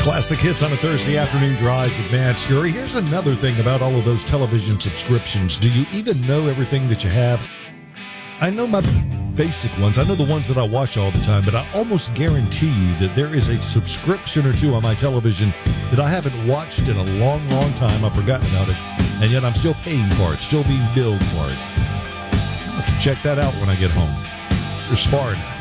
Classic hits on a Thursday afternoon drive with Matt Scurry. Here's another thing about all of those television subscriptions. Do you even know everything that you have? I know my basic ones. I know the ones that I watch all the time, but I almost guarantee you that there is a subscription or two on my television that I haven't watched in a long, long time. I've forgotten about it, and yet I'm still paying for it, still being billed for it. I'll have to check that out when I get home. Here's Fard.